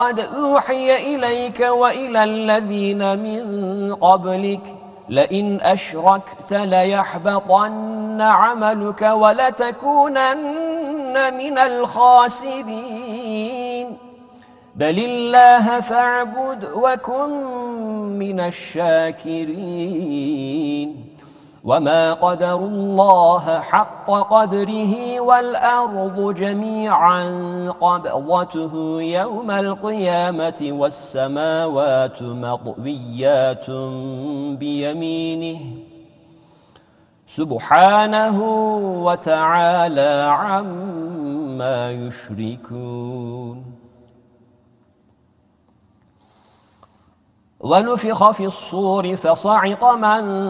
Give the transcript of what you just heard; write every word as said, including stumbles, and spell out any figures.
قد أوحي إليك وإلى الذين من قبلك لئن أشركت ليحبطن عملك ولتكونن من الخاسرين بل الله فاعبد وكن من الشاكرين وما قدروا الله حق قدره والأرض جميعا قبضته يوم القيامة والسماوات مطويات بيمينه سبحانه وتعالى عما يشركون ونفخ في الصور فصعق من